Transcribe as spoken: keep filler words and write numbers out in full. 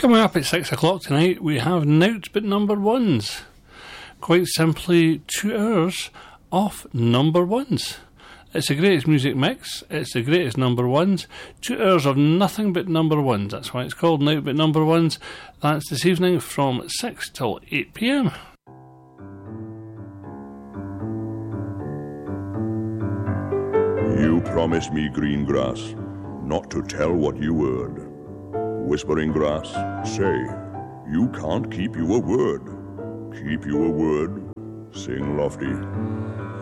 Coming up at six o'clock tonight, we have Nought But Number Ones. Quite simply, two hours of number ones. It's the greatest music mix, it's the greatest number ones, two hours of nothing but number ones. That's why it's called Nought But Number Ones. That's this evening from six till eight p.m. You promised me green grass, not to tell what you heard. Whispering grass, say, you can't keep your word. Keep your word, sing lofty.